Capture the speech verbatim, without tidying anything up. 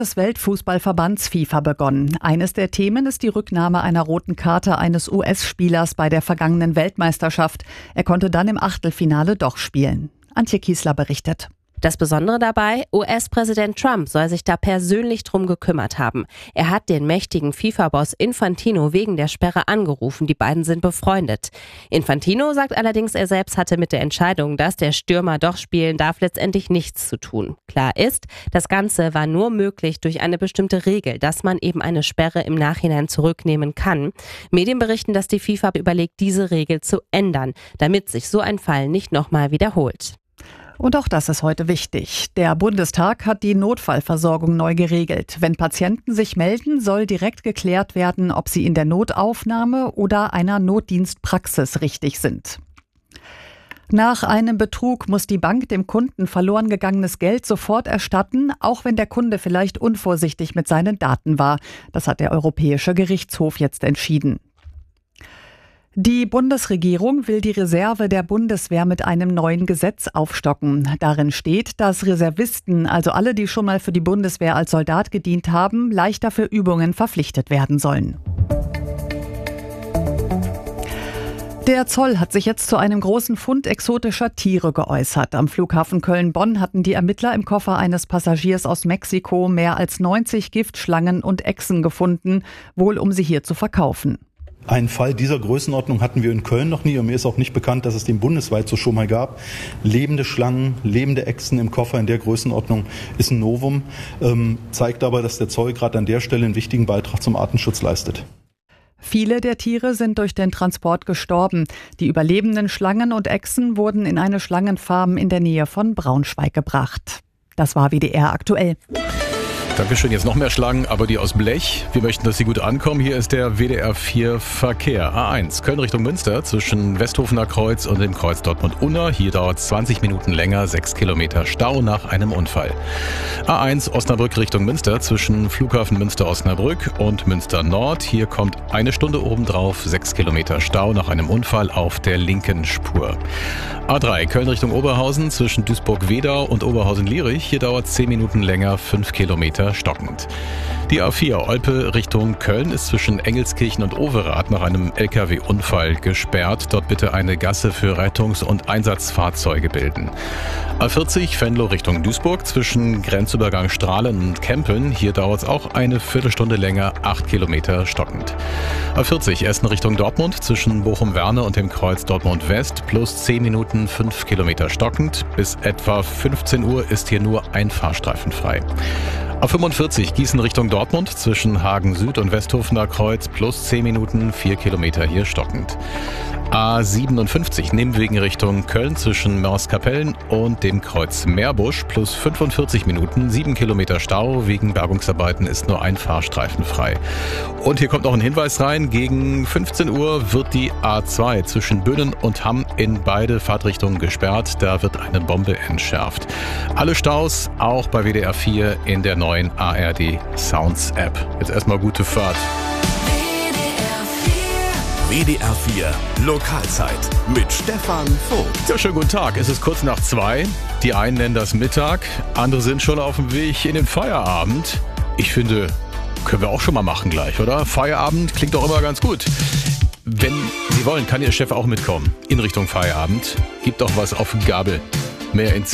des Weltfußballverbands FIFA begonnen. Eines der Themen ist die Rücknahme einer roten Karte eines U S-Spielers bei der vergangenen Weltmeisterschaft. Er konnte dann im Achtelfinale doch spielen. Antje Kiesler berichtet. Das Besondere dabei, U S-Präsident Trump soll sich da persönlich drum gekümmert haben. Er hat den mächtigen FIFA-Boss Infantino wegen der Sperre angerufen. Die beiden sind befreundet. Infantino sagt allerdings, er selbst hatte mit der Entscheidung, dass der Stürmer doch spielen darf, letztendlich nichts zu tun. Klar ist, das Ganze war nur möglich durch eine bestimmte Regel, dass man eben eine Sperre im Nachhinein zurücknehmen kann. Medien berichten, dass die FIFA überlegt, diese Regel zu ändern, damit sich so ein Fall nicht nochmal wiederholt. Und auch das ist heute wichtig. Der Bundestag hat die Notfallversorgung neu geregelt. Wenn Patienten sich melden, soll direkt geklärt werden, ob sie in der Notaufnahme oder einer Notdienstpraxis richtig sind. Nach einem Betrug muss die Bank dem Kunden verloren gegangenes Geld sofort erstatten, auch wenn der Kunde vielleicht unvorsichtig mit seinen Daten war. Das hat der Europäische Gerichtshof jetzt entschieden. Die Bundesregierung will die Reserve der Bundeswehr mit einem neuen Gesetz aufstocken. Darin steht, dass Reservisten, also alle, die schon mal für die Bundeswehr als Soldat gedient haben, leichter für Übungen verpflichtet werden sollen. Der Zoll hat sich jetzt zu einem großen Fund exotischer Tiere geäußert. Am Flughafen Köln-Bonn hatten die Ermittler im Koffer eines Passagiers aus Mexiko mehr als neunzig Giftschlangen und Echsen gefunden, wohl um sie hier zu verkaufen. Einen Fall dieser Größenordnung hatten wir in Köln noch nie und mir ist auch nicht bekannt, dass es den bundesweit so schon mal gab. Lebende Schlangen, lebende Echsen im Koffer in der Größenordnung ist ein Novum, ähm, zeigt aber, dass der Zoll gerade an der Stelle einen wichtigen Beitrag zum Artenschutz leistet. Viele der Tiere sind durch den Transport gestorben. Die überlebenden Schlangen und Echsen wurden in eine Schlangenfarm in der Nähe von Braunschweig gebracht. Das war W D R aktuell. Dankeschön, jetzt noch mehr Schlangen, aber die aus Blech. Wir möchten, dass sie gut ankommen. Hier ist der W D R vier Verkehr. A eins, Köln Richtung Münster zwischen Westhofener Kreuz und dem Kreuz Dortmund-Unna. Hier dauert es zwanzig Minuten länger, sechs Kilometer Stau nach einem Unfall. A eins, Osnabrück Richtung Münster zwischen Flughafen Münster-Osnabrück und Münster Nord. Hier kommt eine Stunde obendrauf, sechs Kilometer Stau nach einem Unfall auf der linken Spur. A drei, Köln Richtung Oberhausen zwischen Duisburg-Wedau und Oberhausen-Lierich. Hier dauert es zehn Minuten länger, fünf Kilometer stockend. Die A vier Olpe Richtung Köln ist zwischen Engelskirchen und Overath nach einem L K W-Unfall gesperrt. Dort bitte eine Gasse für Rettungs- und Einsatzfahrzeuge bilden. A vierzig Venlo Richtung Duisburg zwischen Grenzübergang Strahlen und Kempeln. Hier dauert es auch eine Viertelstunde länger, acht Kilometer stockend. A vierzig Essen Richtung Dortmund zwischen Bochum-Werne und dem Kreuz Dortmund West plus zehn Minuten, fünf Kilometer stockend. Bis etwa fünfzehn Uhr ist hier nur ein Fahrstreifen frei. A fünfundvierzig Gießen Richtung Dortmund zwischen Hagen Süd und Westhofener Kreuz plus zehn Minuten, vier Kilometer hier stockend. A siebenundfünfzig Nimwegen Richtung Köln zwischen Mörskapellen und dem Kreuz Meerbusch plus fünfundvierzig Minuten, sieben Kilometer Stau. Wegen Bergungsarbeiten ist nur ein Fahrstreifen frei. Und hier kommt noch ein Hinweis rein. Gegen fünfzehn Uhr wird die A zwei zwischen Bönnen und Hamm in beide Fahrtrichtungen gesperrt. Da wird eine Bombe entschärft. Alle Staus auch bei W D R vier in der neuen A R D Sounds App. Jetzt erstmal gute Fahrt. W D R vier Lokalzeit mit Stefan Vogt. Ja, schönen guten Tag. Es ist kurz nach zwei. Die einen nennen das Mittag, andere sind schon auf dem Weg in den Feierabend. Ich finde, können wir auch schon mal machen gleich, oder? Feierabend klingt doch immer ganz gut. Wenn Sie wollen, kann Ihr Chef auch mitkommen in Richtung Feierabend. Gibt doch was auf Gabel. Mehr in